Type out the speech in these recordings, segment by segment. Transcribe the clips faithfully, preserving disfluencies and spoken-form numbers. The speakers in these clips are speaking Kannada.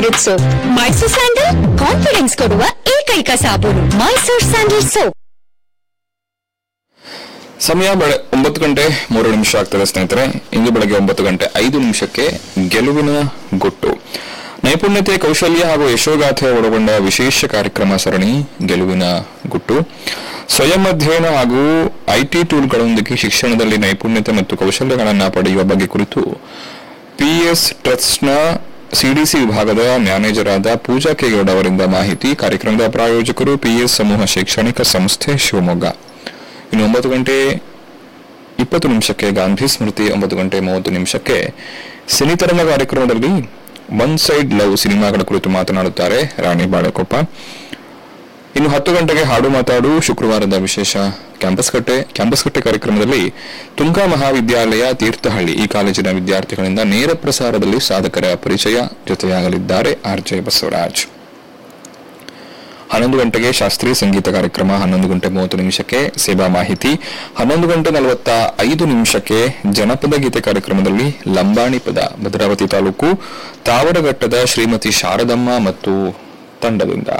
ಸೋಪ್ ಮೈಸೂರ್ ಸ್ಯಾಂಡಲ್ ಕಾನ್ಫಿಡೆನ್ಸ್ ಕೊಡುವ ಏಕೈಕ ಸಾಬೂನು ಮೈಸೂರ್ ಸ್ಯಾಂಡಲ್ ಸೋಪ್. ಸಮಯ ಬೆಳೆ ಒಂಬತ್ತು ಗಂಟೆ ಮೂರು ನಿಮಿಷ ಆಗ್ತದೆ ಸ್ನೇಹಿತರೆ. ಇಂದು ಬೆಳಗ್ಗೆ ಒಂಬತ್ತು ಗಂಟೆ ಐದು ನಿಮಿಷಕ್ಕೆ ಗೆಲುವಿನ ಗುಟ್ಟು, ನೈಪುಣ್ಯತೆ, ಕೌಶಲ್ಯ ಹಾಗೂ ಯಶೋಗಾಥೆ ಒಳಗೊಂಡ ವಿಶೇಷ ಕಾರ್ಯಕ್ರಮ ಸರಣಿ ಗೆಲುವಿನ ಗುಟ್ಟು. ಸ್ವಯಂ ಅಧ್ಯಯನ ಹಾಗೂ ಐಟಿ ಟೂಲ್ಗಳೊಂದಿಗೆ ಶಿಕ್ಷಣದಲ್ಲಿ ನೈಪುಣ್ಯತೆ ಮತ್ತು ಕೌಶಲ್ಯಗಳನ್ನು ಪಡೆಯುವ ಬಗ್ಗೆ ಕುರಿತು ಪಿಎಸ್ ಟ್ರಸ್ಟ್ನ ಸಿಡಿಸಿ ವಿಭಾಗದ ಮ್ಯಾನೇಜರ್ ಆದ ಪೂಜಾ ಕೆಗೌಡ ಅವರಿಂದ ಮಾಹಿತಿ. ಕಾರ್ಯಕ್ರಮದ ಪ್ರಾಯೋಜಕರು ಪಿಎಸ್ ಸಮೂಹ ಶೈಕ್ಷಣಿಕ ಸಂಸ್ಥೆ ಶಿವಮೊಗ್ಗ. ಇನ್ನು ಒಂಬತ್ತು ಗಂಟೆ ಇಪ್ಪತ್ತು ನಿಮಿಷಕ್ಕೆ ಗಾಂಧಿ ಸ್ಮೃತಿ, ಒಂಬತ್ತು ಗಂಟೆ ಮೂವತ್ತು ನಿಮಿಷಕ್ಕೆ ಸಿನಿತರಂಗ ಕಾರ್ಯಕ್ರಮದಲ್ಲಿ ಒನ್ ಸೈಡ್ ಲವ್ ಸಿನಿಮಾಗಳ ಕುರಿತು ಮಾತನಾಡುತ್ತಾರೆ ರಾಣಿ ಬಾಳೆಕೊಪ್ಪ. ಇನ್ನು ಹತ್ತು ಗಂಟೆಗೆ ಹಾಡು ಮಾತಾಡು, ಶುಕ್ರವಾರದ ವಿಶೇಷ ಕ್ಯಾಂಪಸ್ ಕಟ್ಟೆ ಕ್ಯಾಂಪಸ್ ಕಟ್ಟೆ ಕಾರ್ಯಕ್ರಮದಲ್ಲಿ ತುಂಗಾ ಮಹಾವಿದ್ಯಾಲಯ ತೀರ್ಥಹಳ್ಳಿ ಈ ಕಾಲೇಜಿನ ವಿದ್ಯಾರ್ಥಿಗಳಿಂದ ನೇರ ಪ್ರಸಾರದಲ್ಲಿ ಸಾಧಕರ ಪರಿಚಯ, ಜೊತೆಯಾಗಲಿದ್ದಾರೆ ಆರ್ ಜೆ ಬಸವರಾಜ್. ಹನ್ನೊಂದು ಗಂಟೆಗೆ ಶಾಸ್ತ್ರೀಯ ಸಂಗೀತ ಕಾರ್ಯಕ್ರಮ, ಹನ್ನೊಂದು ಗಂಟೆ ಮೂವತ್ತು ನಿಮಿಷಕ್ಕೆ ಸೇವಾ ಮಾಹಿತಿ, ಹನ್ನೊಂದು ಗಂಟೆ ನಲವತ್ತ ಐದು ನಿಮಿಷಕ್ಕೆ ಜನಪದ ಗೀತೆ ಕಾರ್ಯಕ್ರಮದಲ್ಲಿ ಲಂಬಾಣಿ ಪದ, ಭದ್ರಾವತಿ ತಾಲೂಕು ತಾವರಘಟ್ಟದ ಶ್ರೀಮತಿ ಶಾರದಮ್ಮ ಮತ್ತು ತಂಡದಿಂದ.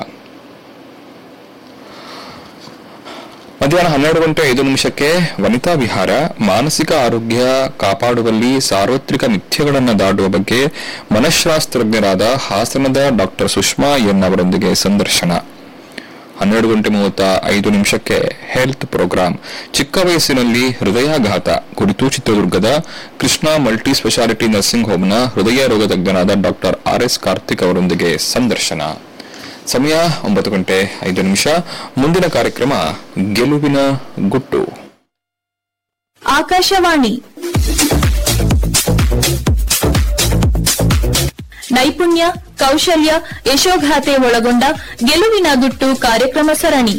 ಮಧ್ಯಾಹ್ನ ಹನ್ನೆರಡು ಗಂಟೆ ಐದು ನಿಮಿಷಕ್ಕೆ ವನಿತಾ ವಿಹಾರ, ಮಾನಸಿಕ ಆರೋಗ್ಯ ಕಾಪಾಡುವಲ್ಲಿ ಸಾರ್ವತ್ರಿಕ ಮಿಥ್ಯಗಳನ್ನು ದಾಟುವ ಬಗ್ಗೆ ಮನಃಶಾಸ್ತ್ರಜ್ಞರಾದ ಹಾಸನದ ಡಾಕ್ಟರ್ ಸುಷ್ಮಾ ಎನ್ ಅವರೊಂದಿಗೆ ಸಂದರ್ಶನ. ಹನ್ನೆರಡು ಗಂಟೆ ಮೂವತ್ತ ಐದು ನಿಮಿಷಕ್ಕೆ ಹೆಲ್ತ್ ಪ್ರೋಗ್ರಾಂ, ಚಿಕ್ಕ ವಯಸ್ಸಿನಲ್ಲಿ ಹೃದಯಾಘಾತ ಕುರಿತು ಚಿತ್ರದುರ್ಗದ ಕೃಷ್ಣ ಮಲ್ಟಿ ಸ್ಪೆಷಾಲಿಟಿ ನರ್ಸಿಂಗ್ ಹೋಮ್ನ ಹೃದಯ ರೋಗ ತಜ್ಞರಾದ ಡಾಕ್ಟರ್ ಆರ್ ಎಸ್ ಕಾರ್ತಿಕ್ ಅವರೊಂದಿಗೆ ಸಂದರ್ಶನ. ಸಮಯ ಒಂಬತ್ತು ಗಂಟೆ ಐದು ನಿಮಿಷ. ಮುಂದಿನ ಕಾರ್ಯಕ್ರಮ ಗೆಲುವಿನ ಗುಟ್ಟು. ಆಕಾಶವಾಣಿ ನೈಪುಣ್ಯ, ಕೌಶಲ್ಯ, ಯಶೋಗಾಥೆ ಒಳಗೊಂಡ ಗೆಲುವಿನ ಗುಟ್ಟು ಕಾರ್ಯಕ್ರಮ ಸರಣಿ.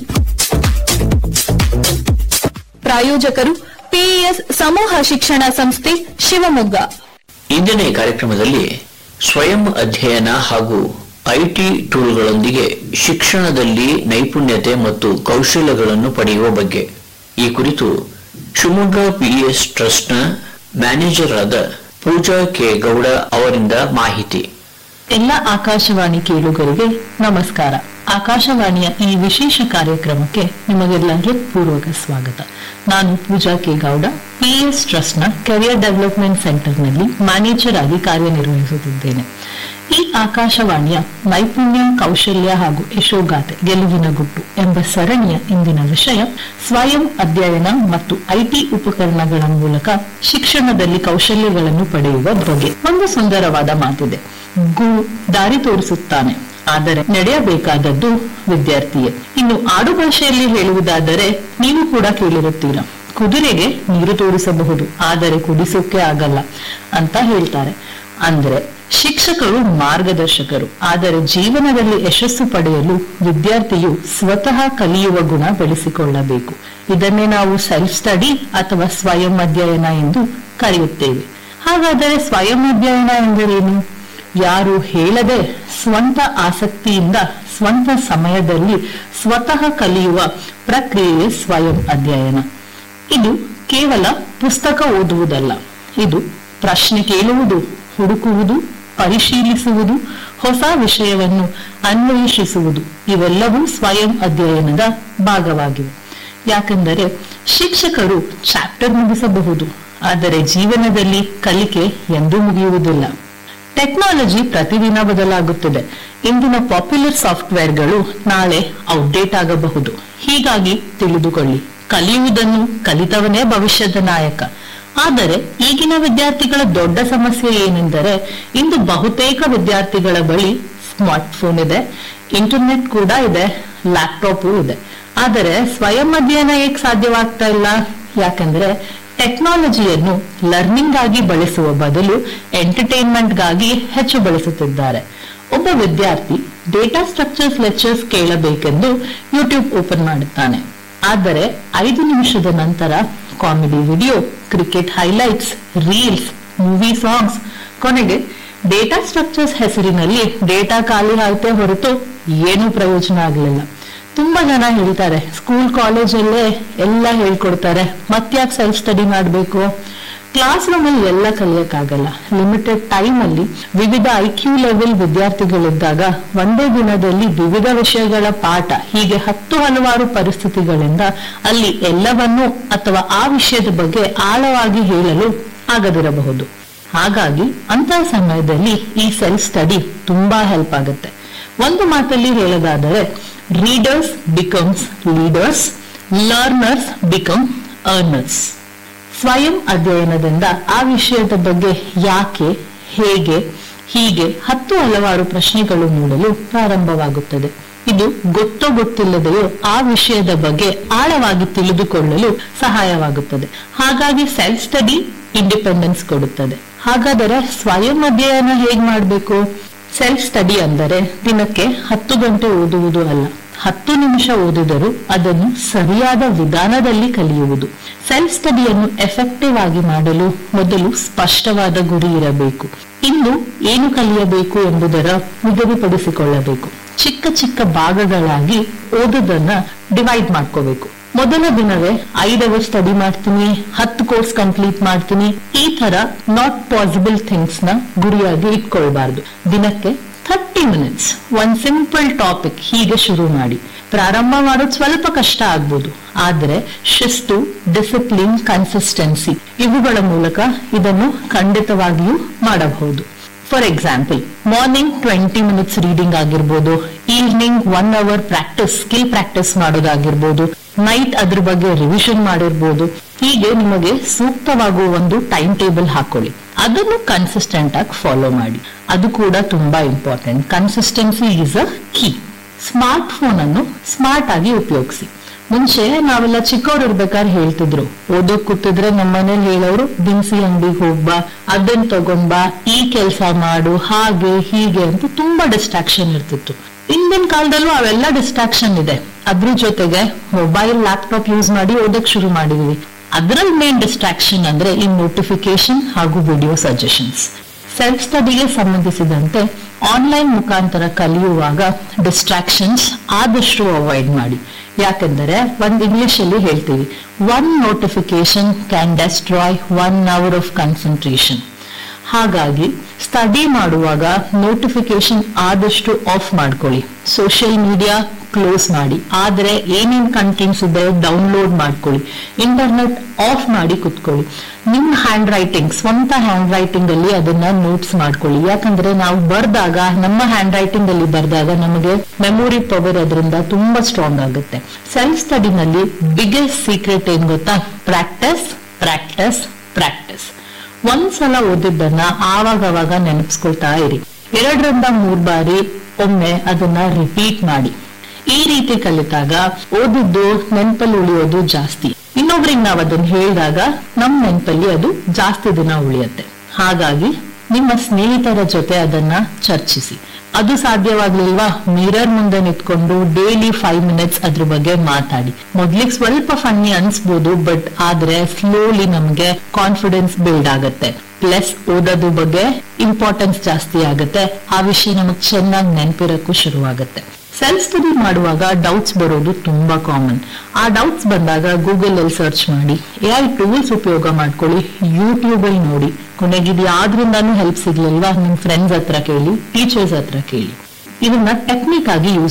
ಪ್ರಾಯೋಜಕರು ಪಿಇಎಸ್ ಸಮೂಹ ಶಿಕ್ಷಣ ಸಂಸ್ಥೆ ಶಿವಮೊಗ್ಗ. ಇಂದಿನ ಕಾರ್ಯಕ್ರಮದಲ್ಲಿ ಸ್ವಯಂ ಅಧ್ಯಯನ ಹಾಗೂ ಐಟಿ ಟೂಲ್ಗಳೊಂದಿಗೆ ಶಿಕ್ಷಣದಲ್ಲಿ ನೈಪುಣ್ಯತೆ ಮತ್ತು ಕೌಶಲ್ಯಗಳನ್ನು ಪಡೆಯುವ ಬಗ್ಗೆ ಈ ಕುರಿತು ಶಿವಮೊಗ್ಗ ಪಿಇಎಸ್ ಟ್ರಸ್ಟ್ನ ಮ್ಯಾನೇಜರ್ ಆದ ಪೂಜಾ ಕೆ ಗೌಡ ಅವರಿಂದ ಮಾಹಿತಿ. ಎಲ್ಲ ಆಕಾಶವಾಣಿ ಕೇಳುಗರಿಗೆ ನಮಸ್ಕಾರ. ಆಕಾಶವಾಣಿಯ ಈ ವಿಶೇಷ ಕಾರ್ಯಕ್ರಮಕ್ಕೆ ನಿಮಗೆಲ್ಲ ಹೃತ್ಪೂರ್ವಕ ಸ್ವಾಗತ. ನಾನು ಪೂಜಾ ಕೆ ಗೌಡ, ಪಿಇಎಸ್ ಟ್ರಸ್ಟ್ನ ಕೆರಿಯರ್ ಡೆವಲಪ್ಮೆಂಟ್ ಸೆಂಟರ್ನಲ್ಲಿ ಮ್ಯಾನೇಜರ್ ಆಗಿ ಕಾರ್ಯನಿರ್ವಹಿಸುತ್ತಿದ್ದೇನೆ. ಈ ಆಕಾಶವಾಣಿಯ ನೈಪುಣ್ಯ, ಕೌಶಲ್ಯ ಹಾಗೂ ಯಶೋಗಾಥೆ ಗೆಲುವಿನ ಗುಟ್ಟು ಎಂಬ ಸರಣಿಯ ಇಂದಿನ ವಿಷಯ ಸ್ವಯಂ ಅಧ್ಯಯನ ಮತ್ತು ಐಟಿ ಉಪಕರಣಗಳ ಮೂಲಕ ಶಿಕ್ಷಣದಲ್ಲಿ ಕೌಶಲ್ಯಗಳನ್ನು ಪಡೆಯುವ ಬಗ್ಗೆ. ಒಂದು ಸುಂದರವಾದ ಮಾತಿದೆ, ಗುರು ದಾರಿ ತೋರಿಸುತ್ತಾನೆ, ಆದರೆ ನಡೆಯಬೇಕಾದದ್ದು ವಿದ್ಯಾರ್ಥಿಯೇ. ಇನ್ನು ಆಡು ಭಾಷೆಯಲ್ಲಿ ಹೇಳುವುದಾದರೆ ನೀವು ಕೂಡ ಕೇಳಿರುತ್ತೀರಾ, ಕುದುರೆಗೆ ನೀರು ತೋರಿಸಬಹುದು ಆದರೆ ಕುಡಿಸೋಕೆ ಆಗಲ್ಲ ಅಂತ ಹೇಳ್ತಾರೆ. ಅಂದ್ರೆ ಶಿಕ್ಷಕರು ಮಾರ್ಗದರ್ಶಕರು, ಆದರೆ ಜೀವನದಲ್ಲಿ ಯಶಸ್ಸು ಪಡೆಯಲು ವಿದ್ಯಾರ್ಥಿಯು ಸ್ವತಃ ಕಲಿಯುವ ಗುಣ ಬೆಳೆಸಿಕೊಳ್ಳಬೇಕು. ಇದನ್ನೇ ನಾವು ಸೆಲ್ಫ್ ಸ್ಟಡಿ ಅಥವಾ ಸ್ವಯಂ ಅಧ್ಯಯನ ಎಂದು ಕರೆಯುತ್ತೇವೆ. ಹಾಗಾದರೆ ಸ್ವಯಂ ಅಧ್ಯಯನ ಎಂದರೇನು? ಯಾರು ಹೇಳದೆ ಸ್ವಂತ ಆಸಕ್ತಿಯಿಂದ ಸ್ವಂತ ಸಮಯದಲ್ಲಿ ಸ್ವತಃ ಕಲಿಯುವ ಪ್ರಕ್ರಿಯೆ ಸ್ವಯಂ ಅಧ್ಯಯನ. ಇದು ಕೇವಲ ಪುಸ್ತಕ ಓದುವುದಲ್ಲ, ಇದು ಪ್ರಶ್ನೆ ಕೇಳುವುದು, ಹುಡುಕುವುದು, ಪರಿಶೀಲಿಸುವುದು, ಹೊಸ ವಿಷಯವನ್ನು ಅನ್ವೇಷಿಸುವುದು, ಇವೆಲ್ಲವೂ ಸ್ವಯಂ ಅಧ್ಯಯನದ ಭಾಗವಾಗಿವೆ. ಯಾಕೆಂದರೆ ಶಿಕ್ಷಕರು ಚಾಪ್ಟರ್ ಮುಗಿಸಬಹುದು, ಆದರೆ ಜೀವನದಲ್ಲಿ ಕಲಿಕೆ ಎಂದೂ ಮುಗಿಯುವುದಿಲ್ಲ. ಟೆಕ್ನಾಲಜಿ ಪ್ರತಿದಿನ ಬದಲಾಗುತ್ತದೆ. ಇಂದಿನ ಪಾಪ್ಯುಲರ್ ಸಾಫ್ಟ್ವೇರ್ಗಳು ನಾಳೆ ಔಟ್ಡೇಟ್ ಆಗಬಹುದು. ಹೀಗಾಗಿ ತಿಳಿದುಕೊಳ್ಳಿ, ಕಲಿಯುವುದನ್ನು ಕಲಿತವನೇ ಭವಿಷ್ಯದ ನಾಯಕ. ಆದರೆ ಈಗಿನ ವಿದ್ಯಾರ್ಥಿಗಳ ದೊಡ್ಡ ಸಮಸ್ಯೆ ಏನೆಂದರೆ, ಇಂದು ಬಹುತೇಕ ವಿದ್ಯಾರ್ಥಿಗಳ ಬಳಿ ಸ್ಮಾರ್ಟ್ ಫೋನ್ ಇದೆ, ಇಂಟರ್ನೆಟ್ ಕೂಡ ಇದೆ, ಲ್ಯಾಪ್ಟಾಪ್ ಇದೆ. ಆದರೆ ಸ್ವಯಂ ಅಧ್ಯಯನ ಏಕೆ ಸಾಧ್ಯವಾಗ್ತಾ ಇಲ್ಲ? ಯಾಕಂದ್ರೆ ಟೆಕ್ನಾಲಜಿಯನ್ನು ಲರ್ನಿಂಗ್ ಆಗಿ ಬಳಸುವ ಬದಲು ಎಂಟರ್ಟೈನ್ಮೆಂಟ್ ಗಾಗಿ ಹೆಚ್ಚು ಬಳಸುತ್ತಿದ್ದಾರೆ. ಒಬ್ಬ ವಿದ್ಯಾರ್ಥಿ data structures lectures ಕೇಳಬೇಕೆಂದು YouTube open ಮಾಡುತ್ತಾನೆ. ಆದರೆ ಐದು ನಿಮಿಷದ ನಂತರ comedy video, cricket highlights, reels, movie songs, ಕೊನೆಗೆ ಡೇಟಾ ಸ್ಟ್ರಕ್ಚರ್ಸ್ ಹೆಸರಿನಲ್ಲಿ ಡೇಟಾ ಖಾಲಿ ಆಯ್ತೇ ಹೊರತು ಏನೂ ಪ್ರಯೋಜನ ಆಗಲಿಲ್ಲ. ತುಂಬಾ ಜನ ಹೇಳ್ತಾರೆ, ಸ್ಕೂಲ್ ಕಾಲೇಜಲ್ಲೇ ಎಲ್ಲ ಹೇಳ್ಕೊಡ್ತಾರೆ, ಮತ್ತ್ಯಾಕ್ ಸೆಲ್ಫ್ ಸ್ಟಡಿ ಮಾಡಬೇಕು? ಕ್ಲಾಸ್ ರೂಮ್ ಅಲ್ಲಿ ಎಲ್ಲ ಕಲಿಯಕ್ಕಾಗಲ್ಲ. ಲಿಮಿಟೆಡ್ ಟೈಮ್ ಅಲ್ಲಿ ವಿವಿಧ ಐ ಕ್ಯೂ ಲೆವೆಲ್ ವಿದ್ಯಾರ್ಥಿಗಳಿದ್ದಾಗ ಒಂದೇ ದಿನದಲ್ಲಿ ವಿವಿಧ ವಿಷಯಗಳ ಪಾಠ, ಹೀಗೆ ಹತ್ತು ಹಲವಾರು ಪರಿಸ್ಥಿತಿಗಳಿಂದ ಅಲ್ಲಿ ಎಲ್ಲವನ್ನೂ ಅಥವಾ ಆ ವಿಷಯದ ಬಗ್ಗೆ ಆಳವಾಗಿ ಹೇಳಲು ಆಗದಿರಬಹುದು. ಹಾಗಾಗಿ ಅಂತಹ ಸಮಯದಲ್ಲಿ ಈ ಸೆಲ್ಫ್ ಸ್ಟಡಿ ತುಂಬಾ ಹೆಲ್ಪ್ ಆಗುತ್ತೆ. ಒಂದು ಮಾತಲ್ಲಿ ಹೇಳೋದಾದರೆ, readers becomes leaders, learners become earners. ಸ್ವಯಂ ಅಧ್ಯಯನದಿಂದ ಆ ವಿಷಯದ ಬಗ್ಗೆ ಯಾಕೆ, ಹೇಗೆ, ಹೀಗೆ ಹತ್ತು ಹಲವಾರು ಪ್ರಶ್ನೆಗಳು ಮೂಡಲು ಪ್ರಾರಂಭವಾಗುತ್ತದೆ. ಇದು ಗೊತ್ತೋ ಗೊತ್ತಿಲ್ಲದೆಯೋ ಆ ವಿಷಯದ ಬಗ್ಗೆ ಆಳವಾಗಿ ತಿಳಿದುಕೊಳ್ಳಲು ಸಹಾಯವಾಗುತ್ತದೆ. ಹಾಗಾಗಿ ಸೆಲ್ಫ್ ಸ್ಟಡಿ ಇಂಡಿಪೆಂಡೆನ್ಸ್ ಕೊಡುತ್ತದೆ. ಹಾಗಾದರೆ ಸ್ವಯಂ ಅಧ್ಯಯನ ಹೇಗ್ ಮಾಡಬೇಕು? ಸೆಲ್ಫ್ ಸ್ಟಡಿ ಅಂದರೆ ದಿನಕ್ಕೆ ಹತ್ತು ಗಂಟೆ ಓದುವುದು ಅಲ್ಲ, ಹತ್ತು ನಿಮಿಷ ಓದಿದರೂ ಅದನ್ನು ಸರಿಯಾದ ವಿಧಾನದಲ್ಲಿ ಕಲಿಯುವುದು. ಸೆಲ್ಫ್ ಸ್ಟಡಿಯನ್ನು ಎಫೆಕ್ಟಿವ್ ಆಗಿ ಮಾಡಲು ಮೊದಲು ಸ್ಪಷ್ಟವಾದ ಗುರಿ ಇರಬೇಕು. ಇನ್ನು ಏನು ಕಲಿಯಬೇಕು ಎಂಬುದರ ನಿಗದಿಪಡಿಸಿಕೊಳ್ಳಬೇಕು. ಚಿಕ್ಕ ಚಿಕ್ಕ ಭಾಗಗಳಾಗಿ ಓದುದನ್ನ ಡಿವೈಡ್ ಮಾಡ್ಕೋಬೇಕು. ಮೊದಲ ದಿನವೇ ಐದು ಅವರ್ ಸ್ಟಡಿ ಮಾಡ್ತೀನಿ, ಹತ್ತು ಕೋರ್ಸ್ ಕಂಪ್ಲೀಟ್ ಮಾಡ್ತೀನಿ, ಈ ತರ ನಾಟ್ ಪಾಸಿಬಲ್ ಥಿಂಗ್ಸ್ ನ ಗುರಿಯಾಗಿ ಇಟ್ಕೊಳ್ಬಾರ್ದು. ದಿನಕ್ಕೆ ಥರ್ಟಿ ಮಿನಿಟ್ಸ್ ಒಂದ್ ಸಿಂಪಲ್ ಟಾಪಿಕ್ ಹೀಗೆ ಶುರು ಮಾಡಿ. ಪ್ರಾರಂಭ ಮಾಡೋದು ಸ್ವಲ್ಪ ಕಷ್ಟ ಆಗ್ಬೋದು, ಆದ್ರೆ ಶಿಸ್ತು, ಡಿಸಿಪ್ಲಿನ್, ಕನ್ಸಿಸ್ಟೆನ್ಸಿ ಇವುಗಳ ಮೂಲಕ ಇದನ್ನು ಖಂಡಿತವಾಗಿಯೂ ಮಾಡಬಹುದು. For example, morning twenty minutes reading ಆಗಿರ್ಬೋದು, evening one hour practice, skill practice ಮಾಡೋದಾಗಿರ್ಬೋದು, ನೈಟ್ ಅದ್ರ ಬಗ್ಗೆ ರಿವಿಷನ್ ಮಾಡಿರ್ಬೋದು. ಹೀಗೆ ನಿಮಗೆ ಸೂಕ್ತವಾಗುವ ಒಂದು ಟೈಮ್ ಟೇಬಲ್ ಹಾಕೊಳ್ಳಿ. ಅದನ್ನು ಕನ್ಸಿಸ್ಟೆಂಟ್ ಆಗಿ ಫಾಲೋ ಮಾಡಿ. ಅದು ಕೂಡ ತುಂಬಾ important. Consistency is a key. Smart phone ಅನ್ನು ಸ್ಮಾರ್ಟ್ ಆಗಿ ಉಪಯೋಗಿಸಿ. ಮುಂಚೆ ನಾವೆಲ್ಲ ಚಿಕ್ಕವ್ರು ಇರ್ಬೇಕಾದ್ರೆ ಹೇಳ್ತಿದ್ರು, ಓದೋಕ್ ಕೂತಿದ್ರೆ ನಮ್ಮ ಮನೇಲಿ ಹೇಳೋರು ದಿನಸಿ ಅಂಗಡಿಗೆ ಹೋಗ್ಬಾ, ಅದನ್ನ ತಗೊಂಡ್ಬಾ, ಈ ಕೆಲಸ ಮಾಡು, ಹಾಗೆ ಹೀಗೆ ಅಂತ ತುಂಬಾ ಡಿಸ್ಟ್ರಾಕ್ಷನ್ ಇರ್ತಿತ್ತು. ಇಂದಿನ ಕಾಲದಲ್ಲೂ ಅವೆಲ್ಲ ಡಿಸ್ಟ್ರಾಕ್ಷನ್ ಇದೆ. ಅದ್ರ ಜೊತೆಗೆ ಮೊಬೈಲ್, ಲ್ಯಾಪ್ಟಾಪ್ ಯೂಸ್ ಮಾಡಿ ಓದಕ್ ಶುರು ಮಾಡಿದೀವಿ. ಅದ್ರಲ್ಲಿ ಮೇನ್ ಡಿಸ್ಟ್ರಾಕ್ಷನ್ ಅಂದ್ರೆ ಈ ನೋಟಿಫಿಕೇಶನ್ ಹಾಗೂ ವಿಡಿಯೋ ಸಜೆಷನ್ಸ್. ಸೆಲ್ಫ್ ಸ್ಟಡಿಗೆ ಸಂಬಂಧಿಸಿದಂತೆ ಆನ್ಲೈನ್ ಮುಖಾಂತರ ಕಲಿಯುವಾಗ ಡಿಸ್ಟ್ರಾಕ್ಷನ್ಸ್ ಆದಷ್ಟು ಅವಾಯ್ಡ್ ಮಾಡಿ. ಯಾಕೆಂದರೆ ಒಂದ್ ಇಂಗ್ಲಿಷ್ ಅಲ್ಲಿ ಹೇಳ್ತೀವಿ, one notification can destroy one hour of concentration. ಹಾಗಾಗಿ ಸ್ಟಡಿ ಮಾಡುವಾಗ ನೋಟಿಫಿಕೇಶನ್ ಆದಷ್ಟು ಆಫ್ ಮಾಡ್ಕೊಳ್ಳಿ. ಸೋಷಿಯಲ್ ಮೀಡಿಯಾ ಕ್ಲೋಸ್ ಮಾಡಿ, ಆದ್ರೆ ಏನೇನ್ ಕಂಟೆಂಟ್ಸ್ ಇದೆ ಡೌನ್ಲೋಡ್ ಮಾಡ್ಕೊಳ್ಳಿ. ಇಂಟರ್ನೆಟ್ ಆಫ್ ಮಾಡಿ ಕುತ್ಕೊಳ್ಳಿ. ನಿಮ್ ಹ್ಯಾಂಡ್ ರೈಟಿಂಗ್, ಸ್ವಂತ ಹ್ಯಾಂಡ್ ರೈಟಿಂಗ್ ಅಲ್ಲಿ ಅದನ್ನ ನೋಟ್ಸ್ ಮಾಡ್ಕೊಳ್ಳಿ. ಯಾಕಂದ್ರೆ ನಾವು ಬರ್ದಾಗ, ನಮ್ಮ ಹ್ಯಾಂಡ್ ರೈಟಿಂಗ್ ಅಲ್ಲಿ ಬರ್ದಾಗ ನಮಗೆ ಮೆಮೊರಿ ಪವರ್ ಅದರಿಂದ ತುಂಬಾ ಸ್ಟ್ರಾಂಗ್ ಆಗುತ್ತೆ. ಸೆಲ್ಫ್ ಸ್ಟಡಿನಲ್ಲಿ ಬಿಗ್ಗೆಸ್ಟ್ ಸೀಕ್ರೆಟ್ ಏನ್ ಗೊತ್ತಾ? Practice, practice, practice. ಒಂದ್ಸಲ ಓದಿದ್ದನ್ನ ಆವಾಗವಾಗ ನೆನಪಿಸ್ಕೊಳ್ತಾ ಇರಿ. ಎರಡರಿಂದ ಮೂರ್ ಬಾರಿ ಒಮ್ಮೆ ಅದನ್ನ ರಿಪೀಟ್ ಮಾಡಿ. ಈ ರೀತಿ ಕಲಿತಾಗ ಓದಿದ್ದು ನೆನಪಲ್ಲಿ ಉಳಿಯೋದು ಜಾಸ್ತಿ. ಇನ್ನೊಬ್ರಿಗೆ ನಾವ್ ಅದನ್ನ ಹೇಳಿದಾಗ ನಮ್ ನೆನಪಲ್ಲಿ ಅದು ಜಾಸ್ತಿ ದಿನ ಉಳಿಯುತ್ತೆ. ಹಾಗಾಗಿ ನಿಮ್ಮ ಸ್ನೇಹಿತರ ಜೊತೆ ಅದನ್ನ ಚರ್ಚಿಸಿ. ಅದು ಸಾಧ್ಯವಾಗ್ಲಿಲ್ವಾ, ಮಿರರ್ ಮುಂದೆ ನಿಂತ್ಕೊಂಡು ಡೈಲಿ ಫೈವ್ ಮಿನಿಟ್ಸ್ ಅದ್ರ ಬಗ್ಗೆ ಮಾತಾಡಿ. ಮೊದ್ಲಿಗೆ ಸ್ವಲ್ಪ ಫನ್ನಿ ಅನ್ಸ್ಬೋದು, ಬಟ್ ಆದ್ರೆ ಸ್ಲೋಲಿ ನಮ್ಗೆ ಕಾನ್ಫಿಡೆನ್ಸ್ ಬಿಲ್ಡ್ ಆಗತ್ತೆ. ಪ್ಲಸ್ ಓದೋದ್ರ ಬಗ್ಗೆ ಇಂಪಾರ್ಟೆನ್ಸ್ ಜಾಸ್ತಿ ಆಗುತ್ತೆ. ಆ ವಿಷಯ ನಮಗ್ ಚೆನ್ನಾಗಿ ನೆನಪಿರಕ್ಕೂ ಶುರುವಾಗುತ್ತೆ. ಸೆಲ್ಫ್ ಸ್ಟಡಿ ಮಾಡುವಾಗ ಡೌಟ್ಸ್ ಬರೋದು ತುಂಬಾ ಕಾಮನ್. ಆ ಡೌಟ್ಸ್ ಬಂದಾಗ ಗೂಗಲ್ ಅಲ್ಲಿ ಸರ್ಚ್ ಮಾಡಿ, ಎ ಐ ಟೂಲ್ಸ್ ಉಪಯೋಗ ಮಾಡ್ಕೊಳ್ಳಿ, ಯೂಟ್ಯೂಬ್ ಅಲ್ಲಿ ನೋಡಿ. ಕೊನೆಗೆ ಇದು ಯಾವ್ದ್ರಿಂದಾನು ಹೆಲ್ಪ್ ಸಿಗ್ಲಿಲ್ವಾ, ನಿಮ್ ಫ್ರೆಂಡ್ಸ್ ಹತ್ರ ಕೇಳಿ, ಟೀಚರ್ಸ್ ಹತ್ರ ಕೇಳಿ. ಇದನ್ನ ಟೆಕ್ನಿಕ್ ಆಗಿ ಯೂಸ್